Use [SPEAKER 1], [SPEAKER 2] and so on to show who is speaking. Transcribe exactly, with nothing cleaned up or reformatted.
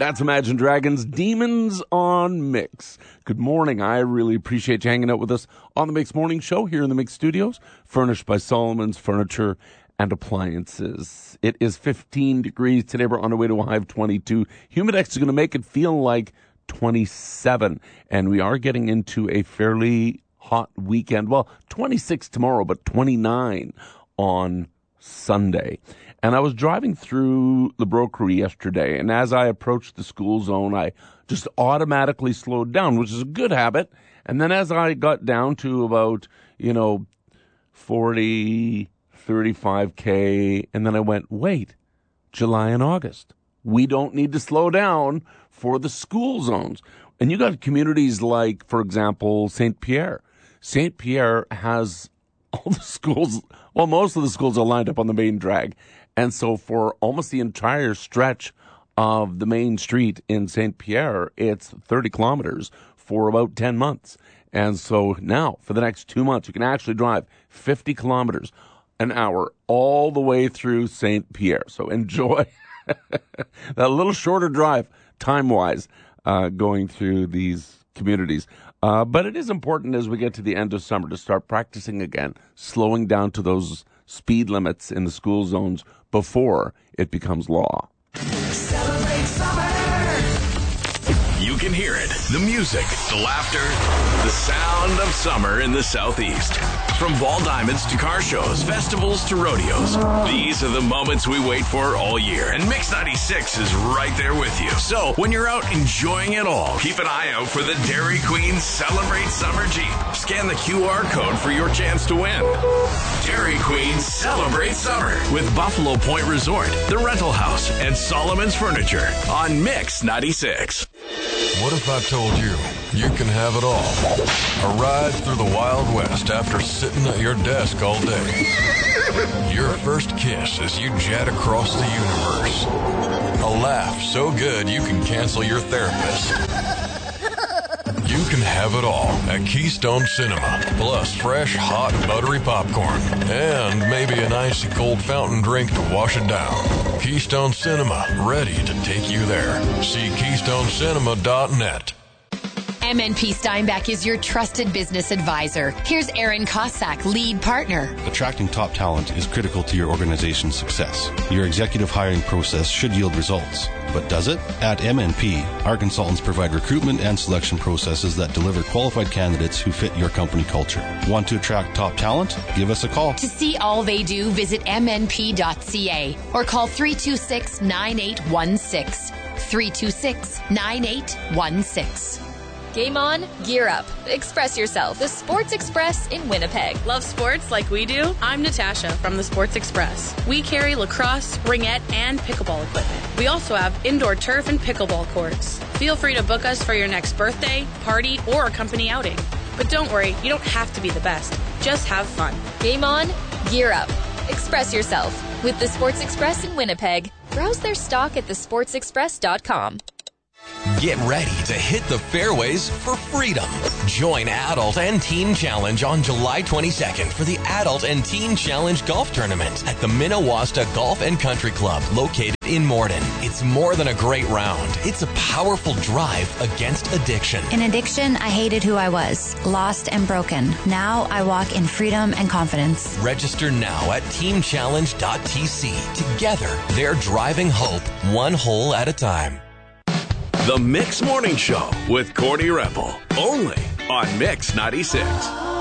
[SPEAKER 1] That's Imagine Dragons, Demons on Mix. Good morning. I really appreciate you hanging out with us on the Mix Morning Show here in the Mix Studios, furnished by Solomon's Furniture and Appliances. It is fifteen degrees. Today we're on our way to a high of twenty-two. Humidex is going to make it feel like twenty-seven. And we are getting into a fairly hot weekend. Well, twenty-six tomorrow, but twenty-nine on Sunday. And I was driving through the Brokery yesterday, and as I approached the school zone, I just automatically slowed down, which is a good habit. And then as I got down to about, you know, forty, thirty-five K, and then I went, wait, July and August. We don't need to slow down for the school zones. And you got communities like, for example, Saint Pierre. Saint Pierre has all the schools, well, most of the schools are lined up on the main drag. And so for almost the entire stretch of the main street in Saint Pierre, it's thirty kilometers for about ten months. And so now, for the next two months, you can actually drive fifty kilometers an hour all the way through Saint Pierre. So enjoy that little shorter drive, time-wise, uh, going through these communities. Uh, but it is important as we get to the end of summer to start practicing again, slowing down to those speed limits in the school zones before it becomes law.
[SPEAKER 2] Celebrate summer!
[SPEAKER 3] You can hear it. The music, the laughter, the sound of summer in the Southeast. From ball diamonds to car shows, festivals to rodeos. These are the moments we wait for all year. And Mix ninety-six is right there with you. So when you're out enjoying it all, keep an eye out for the Dairy Queen Celebrate Summer Jeep. Scan the Q R code for your chance to win. Dairy Queen Celebrate Summer with Buffalo Point Resort, The Rental House, and Solomon's Furniture on Mix ninety-six.
[SPEAKER 4] What if I told you you can have it all? A ride through the Wild West after sitting at your desk all day. Your first kiss as you jet across the universe. A laugh so good you can cancel your therapist. You can have it all at Keystone Cinema. Plus fresh, hot, buttery popcorn. And maybe an icy cold fountain drink to wash it down. Keystone Cinema, ready to take you there. See keystone cinema dot net.
[SPEAKER 5] M N P Steinbeck is your trusted business advisor. Here's Aaron Cossack, lead partner.
[SPEAKER 6] Attracting top talent is critical to your organization's success. Your executive hiring process should yield results. But does it? At M N P, our consultants provide recruitment and selection processes that deliver qualified candidates who fit your company culture. Want to attract top talent? Give us a call.
[SPEAKER 5] To see all they do, visit m n p dot c a or call three two six, nine eight one six. three two six, nine eight one six.
[SPEAKER 7] Game on, gear up. Express yourself. The Sports Express in Winnipeg.
[SPEAKER 8] Love sports like we do? I'm Natasha from the Sports Express. We carry lacrosse, ringette, and pickleball equipment. We also have indoor turf and pickleball courts. Feel free to book us for your next birthday, party, or company outing. But don't worry, you don't have to be the best. Just have fun.
[SPEAKER 7] Game on, gear up. Express yourself with the Sports Express in Winnipeg. Browse their stock at the sports express dot com.
[SPEAKER 9] Get ready to hit the fairways for freedom. Join Adult and Teen Challenge on July twenty-second for the Adult and Teen Challenge Golf Tournament at the Minnewasta Golf and Country Club located in Morden. It's more than a great round. It's a powerful drive against addiction.
[SPEAKER 10] In addiction, I hated who I was, lost and broken. Now I walk in freedom and confidence.
[SPEAKER 9] Register now at team challenge dot t c. Together, they're driving hope one hole at a time.
[SPEAKER 3] The Mix Morning Show with Corny Repple, only on Mix ninety-six.